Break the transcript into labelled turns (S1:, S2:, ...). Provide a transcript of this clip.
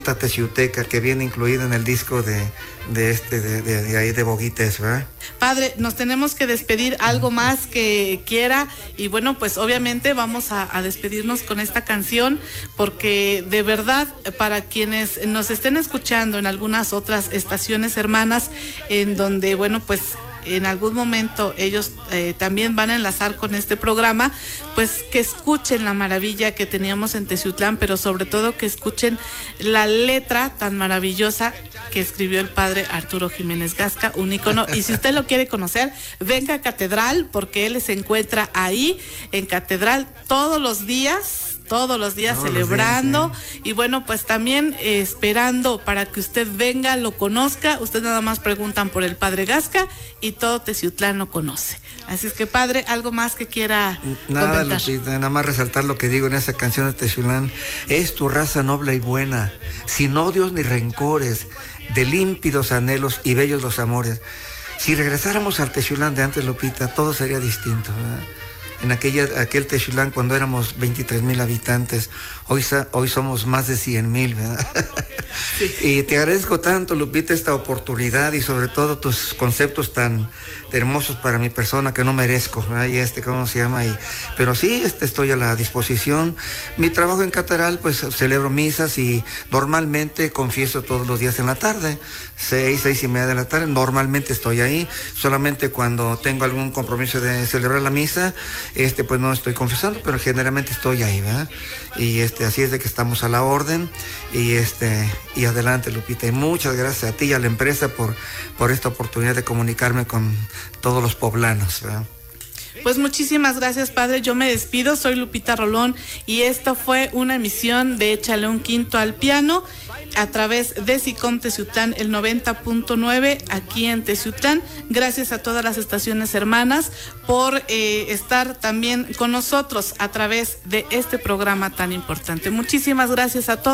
S1: teciuteca que viene incluida en el disco de ahí de Boguites, ¿verdad?
S2: Padre, nos tenemos que despedir, algo más que quiera, y bueno, pues obviamente vamos a despedirnos con esta canción, porque de verdad, para quienes nos estén escuchando en algunas otras estaciones hermanas, en donde, bueno, pues en algún momento ellos también van a enlazar con este programa, pues que escuchen la maravilla que teníamos en Teciutlán, pero sobre todo que escuchen la letra tan maravillosa que escribió el padre Arturo Jiménez Gasca, un ícono. Y si usted lo quiere conocer, venga a Catedral, porque él se encuentra ahí en Catedral todos los días celebrando, y bueno, pues también esperando para que usted venga, lo conozca. Usted nada más preguntan por el padre Gasca y todo Teciutlán lo conoce. Así es que, padre, ¿algo más que quiera
S1: comentar?
S2: Lupita,
S1: nada más resaltar lo que digo en esa canción de Teciutlán: es tu raza noble y buena, sin odios ni rencores, de límpidos anhelos y bellos los amores. Si regresáramos al Teciutlán de antes, Lupita, todo sería distinto, ¿verdad? En aquel Teciutlán, cuando éramos 23,000 habitantes, hoy somos más de 100,000, ¿verdad? Sí. Y te agradezco tanto, Lupita, esta oportunidad, y sobre todo tus conceptos tan hermosos para mi persona, que no merezco, ¿verdad? Y ¿cómo se llama? Pero sí, estoy a la disposición. Mi trabajo en Catedral, pues celebro misas y normalmente confieso todos los días en la tarde, 6:30 de la tarde, normalmente estoy ahí. Solamente cuando tengo algún compromiso de celebrar la misa, pues no estoy confesando, pero generalmente estoy ahí, ¿verdad? Y así es de que estamos a la orden, y adelante, Lupita, y muchas gracias a ti y a la empresa por esta oportunidad de comunicarme con todos los poblanos, ¿verdad?
S2: Pues muchísimas gracias, padre. Yo me despido, soy Lupita Rolón, y esto fue una emisión de Échale un Quinto al Piano a través de SICOM Teciutlán, el 90.9 aquí en Teciutlán. Gracias a todas las estaciones hermanas por estar también con nosotros a través de este programa tan importante. Muchísimas gracias a todos.